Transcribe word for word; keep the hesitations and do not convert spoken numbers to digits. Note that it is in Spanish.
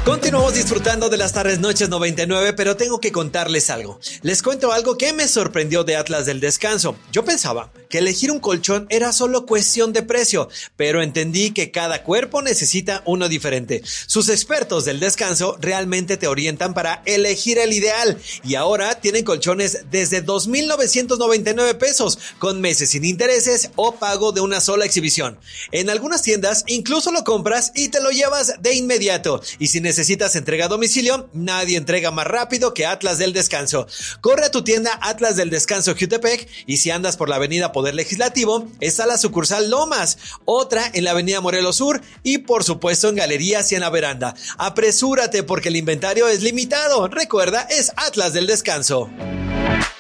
Continuamos disfrutando de las tardes noches noventa y nueve, pero tengo que contarles algo. Les cuento algo que me sorprendió de Atlas del Descanso. Yo pensaba que elegir un colchón era solo cuestión de precio, pero entendí que cada cuerpo necesita uno diferente. Sus expertos del descanso realmente te orientan para elegir el ideal y ahora tienen colchones desde dos mil novecientos noventa y nueve pesos con meses sin intereses o pago de una sola exhibición. En algunas tiendas incluso lo compras y te lo llevas de inmediato. Y si necesitas entrega a domicilio, nadie entrega más rápido que Atlas del Descanso. Corre a tu tienda Atlas del Descanso Jutepec y si andas por la avenida Poder Legislativo, está la sucursal Lomas, otra en la avenida Morelos Sur y por supuesto en Galería Siena Veranda. Apresúrate porque el inventario es limitado. Recuerda, es Atlas del Descanso.